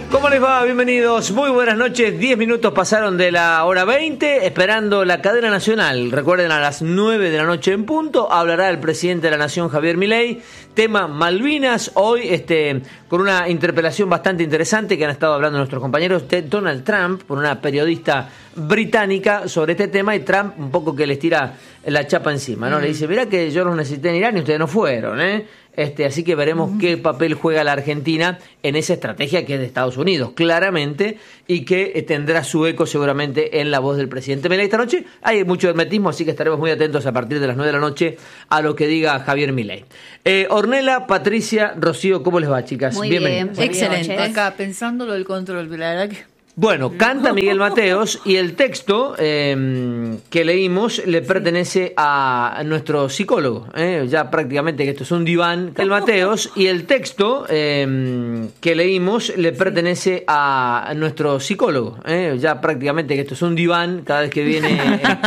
¿Cómo les va? Bienvenidos. Muy buenas noches. 10 minutos pasaron de la hora 20, esperando la cadena nacional. Recuerden, a las 9 de la noche en punto hablará el presidente de la Nación, Javier Milei. Tema Malvinas. Hoy, con una interpelación bastante interesante que han estado hablando nuestros compañeros de Donald Trump, por una periodista británica, sobre este tema, y Trump un poco que les tira la chapa encima, ¿no? Le dice, mirá que yo los necesité en Irán y ustedes no fueron, así que veremos qué papel juega la Argentina en esa estrategia que es de Estados Unidos, claramente, y que tendrá su eco seguramente en la voz del presidente Milei esta noche. Hay mucho hermetismo, así que estaremos muy atentos a partir de las 9 de la noche a lo que diga Javier Milei. Ornella, Patricia, Rocío, ¿cómo les va, chicas? Muy bienvenidas. bien, excelente. Acá pensándolo el control, la verdad que... Bueno, canta Miguel Mateos y el texto que leímos le pertenece a nuestro psicólogo, ya prácticamente que esto es un diván. Miguel Mateos y el texto que leímos le pertenece a nuestro psicólogo, ya prácticamente que esto es un diván cada vez que viene